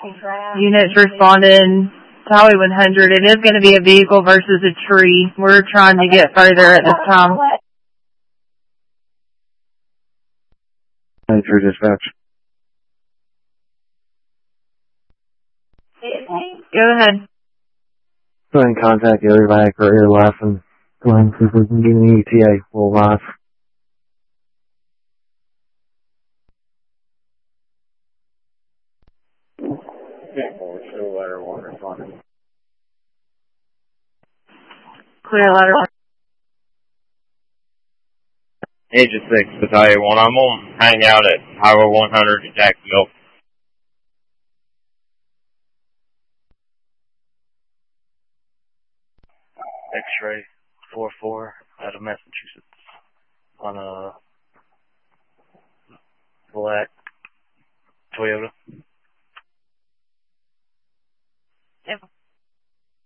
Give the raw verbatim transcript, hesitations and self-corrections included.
Units responding to Highway one hundred. It is going to be a vehicle versus a tree. We're trying to get further at this time. Thanks for dispatch. Go ahead. Go ahead and contact the other back or air life and go ahead and see if we can get an E T A full life. Clear letter one. Agent six, Battalion one. I'm on hang out at Highway one hundred in Jacksonville. X-ray four four out of Massachusetts on a black Toyota.